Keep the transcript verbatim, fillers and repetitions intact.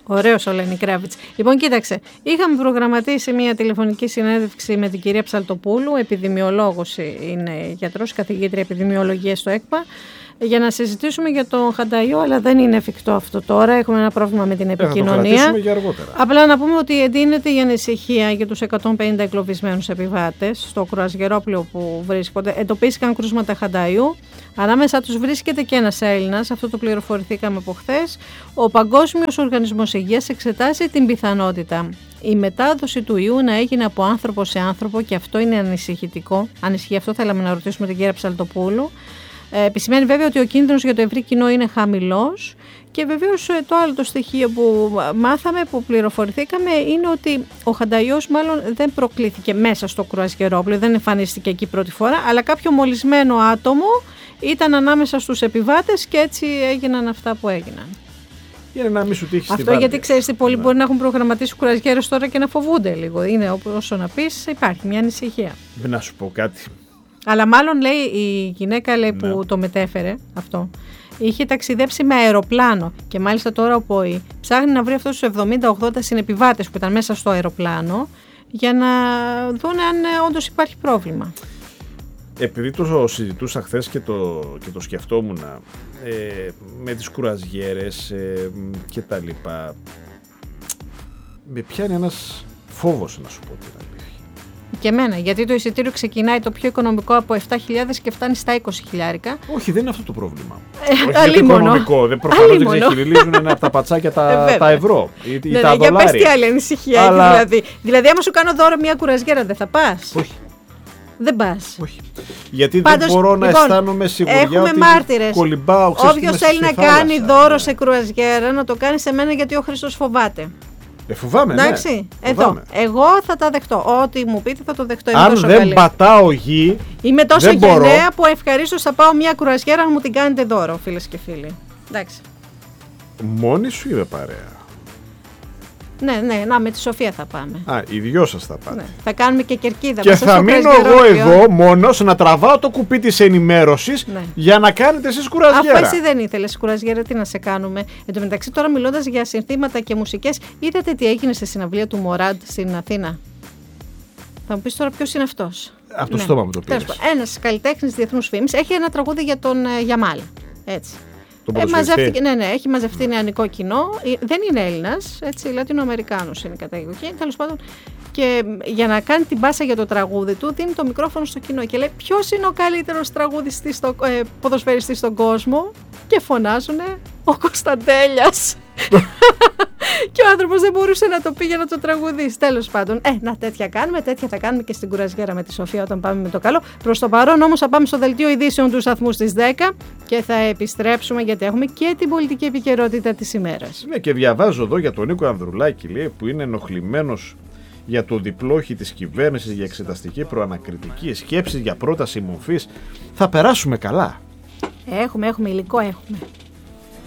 Ωραίος ο Λένι Κράβιτς. Λοιπόν, κοίταξε, είχαμε προγραμματίσει μια τηλεφωνική συνέντευξη με την κυρία Ψαλτοπούλου, επιδημιολόγος είναι, γιατρός, καθηγήτρια επιδημιολογίας στο ΕΚΠΑ, για να συζητήσουμε για τον Χανταϊό, αλλά δεν είναι εφικτό αυτό τώρα. Έχουμε ένα πρόβλημα με την επικοινωνία. Θα το για αργότερα. Απλά να πούμε ότι εντείνεται η ανησυχία για τους εκατόν πενήντα εγκλωβισμένους επιβάτες στο κρουαζιερόπλοιο που βρίσκονται. Εντοπίστηκαν κρούσματα Χανταϊού. Ανάμεσα τους βρίσκεται και ένας Έλληνας, αυτό το πληροφορηθήκαμε από χθες. Ο Παγκόσμιος Οργανισμός Υγείας εξετάζει την πιθανότητα η μετάδοση του ιού να έγινε από άνθρωπο σε άνθρωπο, και αυτό είναι ανησυχητικό. Ανησυχεί αυτό, θέλαμε να ρωτήσουμε την κυρία Ψαλτοπούλου. Ε, επισημαίνει βέβαια ότι ο κίνδυνος για το ευρύ κοινό είναι χαμηλός, και βεβαίως το άλλο το στοιχείο που μάθαμε, που πληροφορηθήκαμε, είναι ότι ο Χανταϊός μάλλον δεν προκλήθηκε μέσα στο κρουαζιερόπλοιο, δεν εμφανίστηκε εκεί πρώτη φορά, αλλά κάποιο μολυσμένο άτομο ήταν ανάμεσα στους επιβάτες και έτσι έγιναν αυτά που έγιναν. Για να μην σου τύχει αυτό γιατί βάρδια. Ξέρεις, πολλοί ναι. μπορεί να έχουν προγραμματίσει κρουαζιέρες τώρα και να φοβούνται λίγο. Είναι όσο να πεις, υπάρχει μια ανησυχία. Να σου πω κάτι. Αλλά μάλλον λέει η γυναίκα λέει, ναι. που το μετέφερε αυτό, είχε ταξιδέψει με αεροπλάνο, και μάλιστα τώρα ο ΠΟΗ ψάχνει να βρει αυτούς τους εβδομήντα ογδόντα συνεπιβάτες που ήταν μέσα στο αεροπλάνο, για να δουν αν όντως υπάρχει πρόβλημα. Επειδή το συζητούσα χθες και το, και το σκεφτόμουν ε, με τις κουραζιέρες ε, και τα λοιπά, με πιάνει ένας φόβος, να σου πω την αλήθεια. Και εμένα, γιατί το εισιτήριο ξεκινάει το πιο οικονομικό από επτά χιλιάδες και φτάνει στα είκοσι χιλιάρικα. Όχι, δεν είναι αυτό το πρόβλημα. Ε, Όχι, είναι το οικονομικό. Δεν προφανώς δεν ξεχειριλίζουν ένα από τα πατσάκια τα, τα ευρώ ή, ή ναι, τα ναι, δολάρια. Για πες τι άλλη ανησυχία έχει δηλαδή. Δηλαδή, άμα σου κάνω δώρο μια κουραζιέρα, δεν θα πας? Όχι. Δεν πας. Όχι. Γιατί Πάντως, δεν μπορώ να λοιπόν, αισθάνομαι σιγουριά έχουμε ότι μάρτυρες. Κολυμπάω. Όποιος θέλει να κάνει δώρο ναι. σε κουραζιέρα, να το κάνει σε μένα, γιατί ο Χριστός φοβάται. Ε, φοβάμαι, εντάξει, ναι. εδώ. Φοβάμαι. Εγώ θα τα δεχτώ. Ό,τι μου πείτε θα το δεχτώ. Είμαι Αν τόσο δεν καλή. πατάω γη. Είμαι τόσο γενναία που ευχαρίστως θα πάω μια κουραζιέρα να μου την κάνετε δώρο, φίλες και φίλοι. Εντάξει. Μόνη σου ή με παρέα? Ναι, ναι, να με τη Σοφία θα πάμε. Α, οι δυο σας θα πάτε. Ναι. Θα κάνουμε και κερκίδα. Και θα μείνω εγώ εδώ μόνος να τραβάω το κουπί της ενημέρωσης ναι. για να κάνετε εσείς κουραζιέρα. Αφού εσύ δεν ήθελες κουραζιέρα, τι να σε κάνουμε. Εν τω μεταξύ, τώρα μιλώντας για συνθήματα και μουσικές, είδατε τι έγινε στη συναυλία του Μοράντ στην Αθήνα? Θα μου πεις τώρα ποιος είναι αυτός. Από το ναι. στόμα μου το πήρες. Ένας καλλιτέχνης διεθνούς φήμης, έχει ένα τραγούδι για τον ε, Γιαμάλ. Έτσι. Ε, μαζεύτηκε, ναι, ναι, έχει μαζευτεί νεανικό κοινό. Δεν είναι Έλληνας, έτσι, Λατινοαμερικάνος είναι κατά καταγωγή, τέλος πάντων. Και για να κάνει την πάσα για το τραγούδι του, δίνει το μικρόφωνο στο κοινό και λέει: ποιος είναι ο καλύτερος τραγουδιστής, στο, ε, ποδοσφαιριστής στον κόσμο? Και φωνάζουνε: ο Κωνσταντέλιας. Και ο άνθρωπος δεν μπορούσε να το πει για να το τραγουδήσει. Τέλος πάντων, ε, να τέτοια κάνουμε, τέτοια θα κάνουμε και στην κουραζιέρα με τη Σοφία όταν πάμε με το καλό. Προς το παρόν όμως θα πάμε στο δελτίο ειδήσεων του σταθμού στις δέκα και θα επιστρέψουμε, γιατί έχουμε και την πολιτική επικαιρότητα της ημέρας. Ναι, και διαβάζω εδώ για τον Νίκο Ανδρουλάκη, λέει, που είναι ενοχλημένος για το διπλόχι της κυβέρνησης για εξεταστική προανακριτική, σκέψεις για πρόταση μορφής. Θα περάσουμε καλά. Έχουμε, έχουμε υλικό, έχουμε.